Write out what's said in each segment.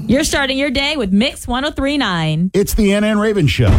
You're starting your day with Mix 103.9. It's the Anna and Raven Show.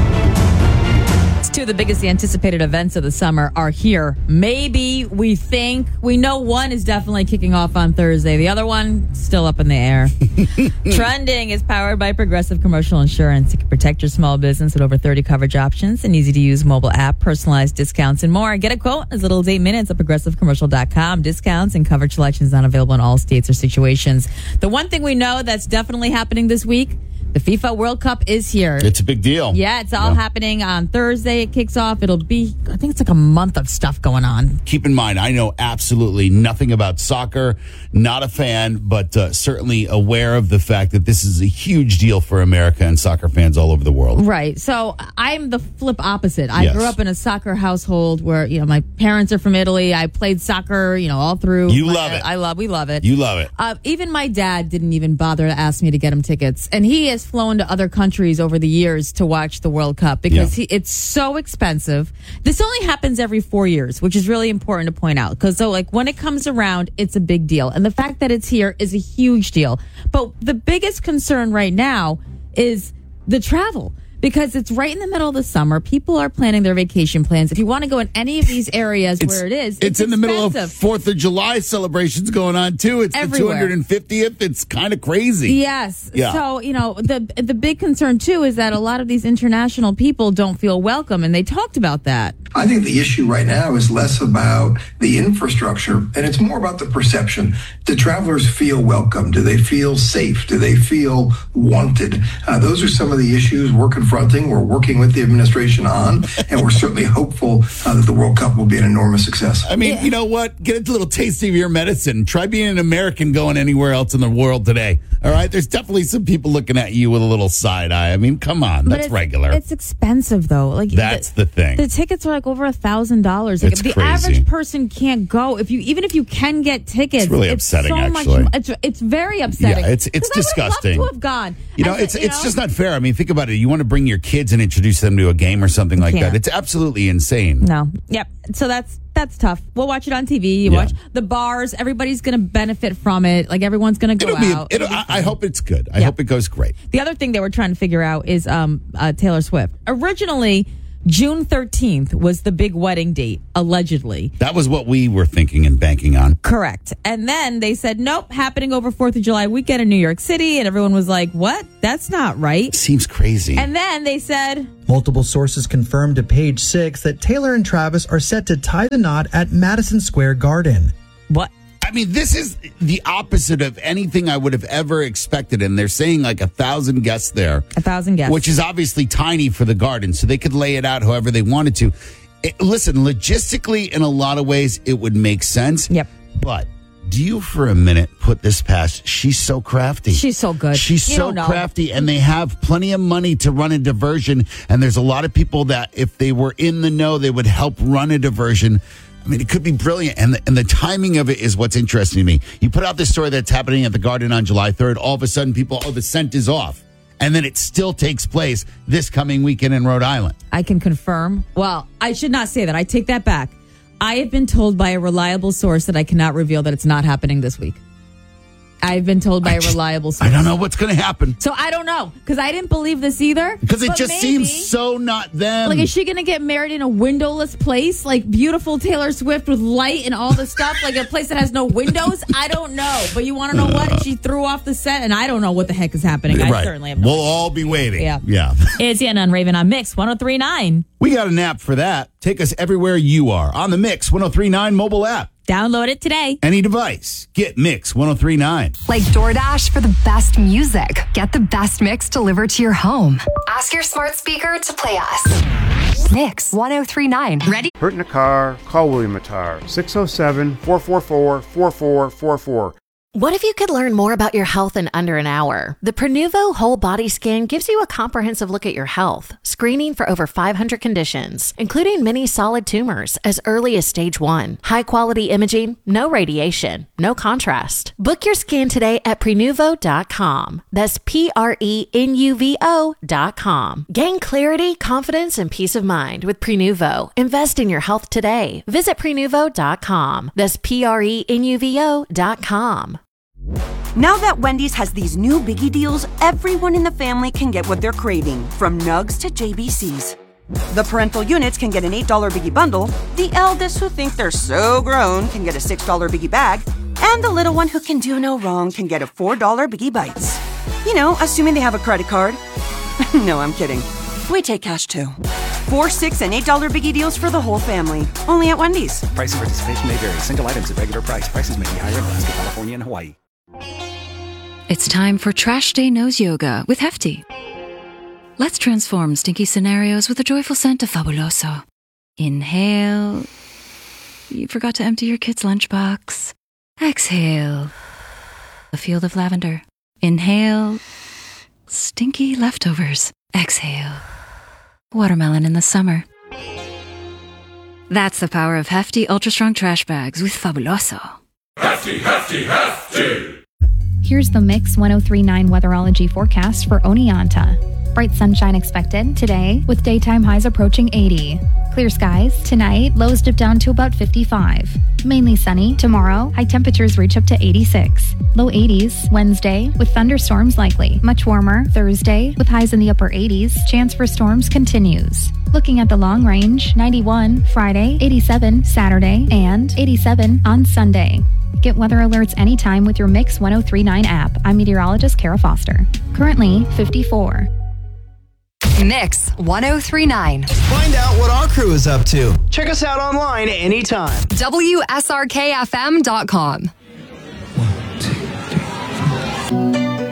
Two of the biggest anticipated events of the summer are here. Maybe, we think. We know one is definitely kicking off on Thursday. The other one, still up in the air. Trending is powered by Progressive Commercial Insurance. It can protect your small business with over 30 coverage options, an easy-to-use mobile app, personalized discounts, and more. Get a quote in as little as 8 minutes at progressivecommercial.com. Discounts and coverage selections not available in all states or situations. The one thing we know that's definitely happening this week, the FIFA World Cup is here. It's a big deal. Yeah, it's all happening on Thursday. It kicks off. It'll be, I think it's like a month of stuff going on. Keep in mind, I know absolutely nothing about soccer, not a fan, but certainly aware of the fact that this is a huge deal for America and soccer fans all over the world. Right. So I'm the flip opposite. I Yes. grew up in a soccer household where, my parents are from Italy. I played soccer, all through. You love it. We love it. You love it. Even my dad didn't even bother to ask me to get him tickets. And he has flown to other countries over the years to watch the World Cup because it's so expensive. This only happens every 4 years, which is really important to point out. Because when it comes around, it's a big deal. And the fact that it's here is a huge deal. But the biggest concern right now is the travel. Because it's right in the middle of the summer. People are planning their vacation plans. If you want to go in any of these areas where it is, it's in the middle of 4th of July celebrations going on, too. It's everywhere. The 250th. It's kind of crazy. Yes. Yeah. So, the big concern, too, is that a lot of these international people don't feel welcome, and they talked about that. I think the issue right now is less about the infrastructure, and it's more about the perception. Do travelers feel welcome? Do they feel safe? Do they feel wanted? Those are some of the issues we're confronting, we're working with the administration on, and we're certainly hopeful that the World Cup will be an enormous success. I mean, you know what? Get a little taste of your medicine. Try being an American going anywhere else in the world today. All right? There's definitely some people looking at you with a little side eye. I mean, come on. That's regular. It's expensive, though. That's the thing. The tickets are over $1,000. It's the crazy. Average person can't go. Even if you can get tickets, it's really upsetting. So actually, it's very upsetting. Yeah, it's disgusting. I would love to have gone. It's just not fair. I mean, think about it. You want to bring your kids and introduce them to a game or something like that. It's absolutely insane. No. Yep. So that's tough. We'll watch it on TV. You watch the bars. Everybody's going to benefit from it. Everyone's going to go out. I hope it's good. I hope it goes great. The other thing they were trying to figure out is Taylor Swift. Originally, June 13th was the big wedding date, allegedly. That was what we were thinking and banking on. Correct. And then they said, nope, happening over 4th of July weekend in New York City. And everyone was like, what? That's not right. Seems crazy. And then they said... Multiple sources confirmed to Page 6 that Taylor and Travis are set to tie the knot at Madison Square Garden. What? I mean, this is the opposite of anything I would have ever expected. And they're saying 1,000 guests there. 1,000 guests. Which is obviously tiny for the garden, so they could lay it out however they wanted to. Listen, logistically, in a lot of ways, it would make sense. Yep. But do you for a minute put this past? She's so crafty. She's so good. She's so crafty, and they have plenty of money to run a diversion. And there's a lot of people that, if they were in the know, they would help run a diversion. I mean, it could be brilliant, and the timing of it is what's interesting to me. You put out this story that's happening at the Garden on July 3rd. All of a sudden, people, the scent is off. And then it still takes place this coming weekend in Rhode Island. I can confirm. Well, I should not say that. I take that back. I have been told by a reliable source that I cannot reveal that it's not happening this week. I've been told by a reliable source. I don't know what's going to happen. So I don't know, because I didn't believe this either. Because it just seems so not them. Is she going to get married in a windowless place? Beautiful Taylor Swift with light and all the stuff? A place that has no windows? I don't know. But you want to know what? She threw off the set, and I don't know what the heck is happening. I certainly have no We'll all be waiting. Yeah. It's Anna and Raven on Mix 103.9. We got an app for that. Take us everywhere you are on the Mix 103.9 mobile app. Download it today. Any device. Get Mix 103.9. Like DoorDash for the best music. Get the best mix delivered to your home. Ask your smart speaker to play us. Mix 103.9. Ready? Hurt in a car? Call William Attar. 607-444-4444. What if you could learn more about your health in under an hour? The Prenuvo Whole Body Scan gives you a comprehensive look at your health, screening for over 500 conditions, including many solid tumors as early as stage 1. High-quality imaging, no radiation, no contrast. Book your scan today at Prenuvo.com. That's Prenuvo.com. Gain clarity, confidence, and peace of mind with Prenuvo. Invest in your health today. Visit Prenuvo.com. That's Prenuvo.com. Now that Wendy's has these new biggie deals, everyone in the family can get what they're craving, from nugs to JBCs. The parental units can get an $8 biggie bundle, the eldest who think they're so grown can get a $6 biggie bag, and the little one who can do no wrong can get a $4 biggie bites. You know, assuming they have a credit card. No, I'm kidding. We take cash too. $4, $6, and $8 biggie deals for the whole family. Only at Wendy's. Price and participation may vary. Single items at regular price. Prices may be higher in Alaska, California, and Hawaii. It's time for Trash Day Nose Yoga with Hefty. Let's transform stinky scenarios with a joyful scent of Fabuloso. Inhale. You forgot to empty your kid's lunchbox. Exhale. A field of lavender. Inhale. Stinky leftovers. Exhale. Watermelon in the summer. That's the power of Hefty Ultra Strong Trash Bags with Fabuloso. Hefty, Hefty, Hefty! Here's the Mix 1039 weatherology forecast for Oneonta. Bright sunshine expected today with daytime highs approaching 80. Clear skies tonight, lows dip down to about 55. Mainly sunny tomorrow, high temperatures reach up to 86. Low 80s Wednesday with thunderstorms likely. Much warmer Thursday with highs in the upper 80s. Chance for storms continues. Looking at the long range, 91 Friday, 87 Saturday, and 87 on Sunday. Get weather alerts anytime with your Mix 1039 app. I'm meteorologist Kara Foster. Currently 54. Mix 1039. Find out what our crew is up to. Check us out online anytime. WSRKFM.com.